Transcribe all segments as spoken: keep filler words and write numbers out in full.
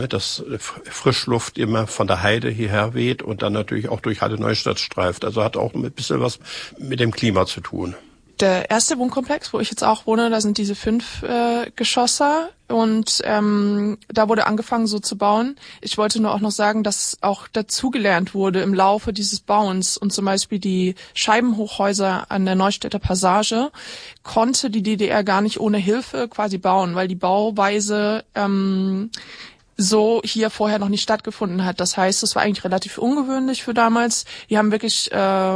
ne, dass Frischluft immer von der Heide hierher weht und dann natürlich auch durch Halle Neustadt streift. Also hat auch ein bisschen was mit dem Klima zu tun. Der erste Wohnkomplex, wo ich jetzt auch wohne, da sind diese fünf äh, Geschosse und ähm, da wurde angefangen so zu bauen. Ich wollte nur auch noch sagen, dass auch dazugelernt wurde im Laufe dieses Bauens und zum Beispiel die Scheibenhochhäuser an der Neustädter Passage konnte die D D R gar nicht ohne Hilfe quasi bauen, weil die Bauweise ähm, so hier vorher noch nicht stattgefunden hat. Das heißt, es war eigentlich relativ ungewöhnlich für damals. Die haben wirklich äh,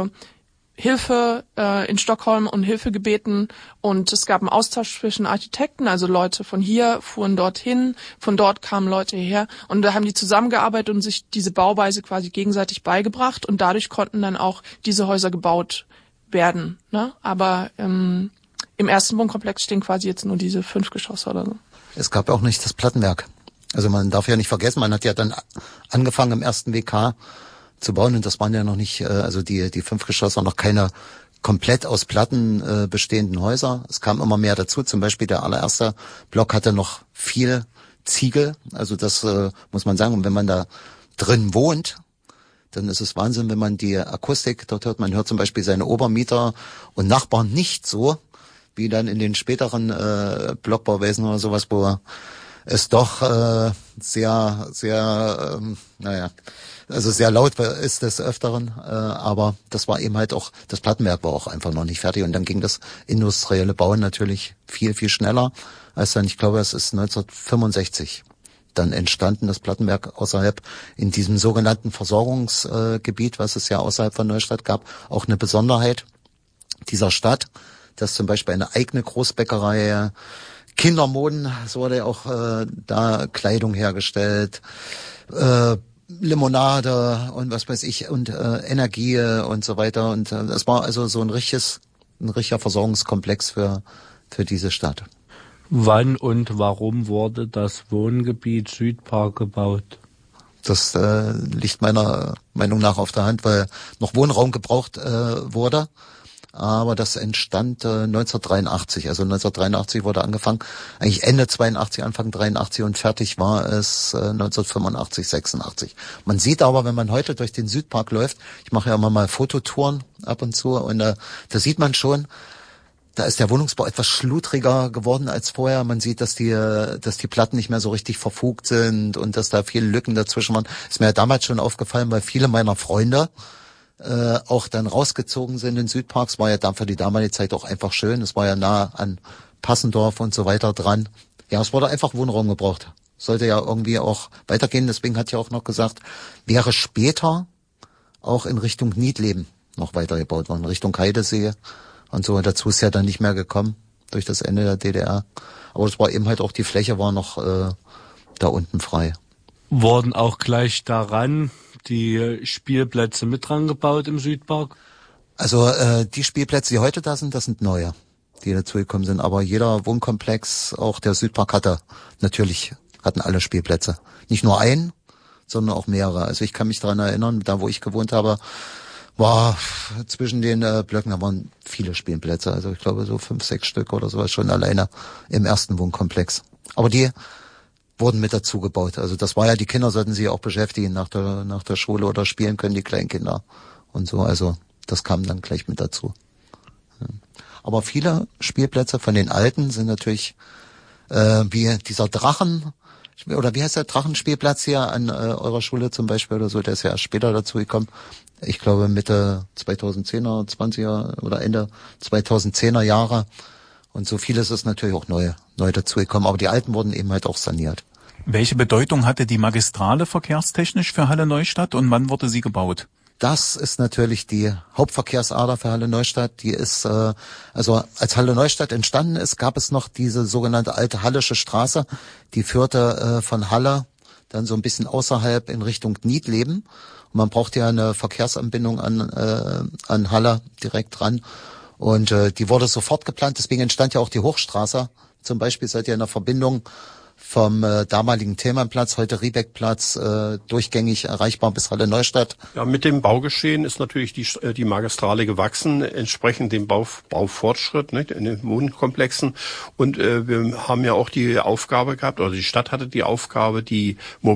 Hilfe äh, in Stockholm und Hilfe gebeten und es gab einen Austausch zwischen Architekten, also Leute von hier fuhren dorthin, von dort kamen Leute hierher und da haben die zusammengearbeitet und sich diese Bauweise quasi gegenseitig beigebracht und dadurch konnten dann auch diese Häuser gebaut werden. Ne? Aber ähm, im ersten Wohnkomplex stehen quasi jetzt nur diese fünf Geschosse oder so. Es gab auch nicht das Plattenwerk. Also man darf ja nicht vergessen, man hat ja dann angefangen im ersten W K zu bauen und das waren ja noch nicht, also die die fünf Geschosse, noch keine komplett aus Platten äh, bestehenden Häuser. Es kam immer mehr dazu. Zum Beispiel der allererste Block hatte noch viel Ziegel. Also das äh, muss man sagen. Und wenn man da drin wohnt, dann ist es Wahnsinn, wenn man die Akustik dort hört. Man hört zum Beispiel seine Obermieter und Nachbarn nicht so, wie dann in den späteren äh, Blockbauwesen oder sowas, wo es doch äh, sehr, sehr, ähm, naja, also sehr laut ist des Öfteren, äh, aber das war eben halt auch, das Plattenwerk war auch einfach noch nicht fertig und dann ging das industrielle Bauen natürlich viel, viel schneller, als dann, ich glaube, es ist neunzehnhundertfünfundsechzig dann entstanden, das Plattenwerk außerhalb in diesem sogenannten Versorgungsgebiet, äh, was es ja außerhalb von Neustadt gab, auch eine Besonderheit dieser Stadt, dass zum Beispiel eine eigene Großbäckerei, Kindermoden, es wurde ja auch äh, da Kleidung hergestellt, äh, Limonade und was weiß ich und äh, Energie und so weiter und äh, das war also so ein richtiges, ein richtiger Versorgungskomplex für für diese Stadt. Wann und warum wurde das Wohngebiet Südpark gebaut? Das äh, liegt meiner Meinung nach auf der Hand, weil noch Wohnraum gebraucht äh, wurde. Aber das entstand äh, neunzehnhundertdreiundachtzig. Also neunzehnhundertdreiundachtzig wurde angefangen, eigentlich Ende zweiundachtzig, Anfang dreiundachtzig und fertig war es äh, neunzehnhundertfünfundachtzig, sechsundachtzig. Man sieht aber, wenn man heute durch den Südpark läuft, ich mache ja immer mal Fototouren ab und zu und äh, da sieht man schon, da ist der Wohnungsbau etwas schludriger geworden als vorher. Man sieht, dass die, dass die Platten nicht mehr so richtig verfugt sind und dass da viele Lücken dazwischen waren. Ist mir ja damals schon aufgefallen, weil viele meiner Freunde äh, auch dann rausgezogen sind in Südparks. War ja dann für die damalige Zeit auch einfach schön. Es war ja nah an Passendorf und so weiter dran. Ja, es wurde einfach Wohnraum gebraucht. Sollte ja irgendwie auch weitergehen. Deswegen hat ja auch noch gesagt, wäre später auch in Richtung Niedleben noch weitergebaut worden, Richtung Heidesee. Und so, dazu ist ja dann nicht mehr gekommen, durch das Ende der D D R. Aber es war eben halt auch, die Fläche war noch äh, da unten frei. Wurden auch gleich daran die Spielplätze mit dran gebaut im Südpark? Also äh, die Spielplätze, die heute da sind, das sind neue, die dazugekommen sind. Aber jeder Wohnkomplex, auch der Südpark hatte, natürlich hatten alle Spielplätze. Nicht nur einen, sondern auch mehrere. Also ich kann mich daran erinnern, da wo ich gewohnt habe, war zwischen den äh, Blöcken, da waren viele Spielplätze, also ich glaube so fünf, sechs Stück oder sowas schon alleine im ersten Wohnkomplex. Aber die wurden mit dazu gebaut. Also das war ja, die Kinder sollten sich auch beschäftigen nach der nach der Schule oder spielen können die Kleinkinder und so. Also das kam dann gleich mit dazu. Ja. Aber viele Spielplätze von den alten sind natürlich äh, wie dieser Drachen, oder wie heißt der Drachenspielplatz hier an äh, eurer Schule zum Beispiel oder so, der ist ja erst später dazu gekommen. Ich glaube Mitte zweitausendzehner, zwanziger oder Ende zweitausendzehner Jahre. Und so vieles ist natürlich auch neu, neu dazugekommen. Aber die alten wurden eben halt auch saniert. Welche Bedeutung hatte die Magistrale verkehrstechnisch für Halle Neustadt und wann wurde sie gebaut? Das ist natürlich die Hauptverkehrsader für Halle Neustadt. Die ist, äh, also als Halle Neustadt entstanden ist, gab es noch diese sogenannte alte Hallische Straße. Die führte äh, von Halle dann so ein bisschen außerhalb in Richtung Niedleben. Und man braucht ja eine Verkehrsanbindung an, äh, an Halle direkt dran. Und äh, die wurde sofort geplant. Deswegen entstand ja auch die Hochstraße. Zum Beispiel seid ihr in der Verbindung vom äh, damaligen Thälmannplatz, heute Riebeckplatz, äh, durchgängig erreichbar bis Halle Neustadt. Ja, mit dem Baugeschehen ist natürlich die die Magistrale gewachsen, entsprechend dem Bau, Baufortschritt, nicht, in den Wohnkomplexen. Und äh, wir haben ja auch die Aufgabe gehabt, oder die Stadt hatte die Aufgabe, die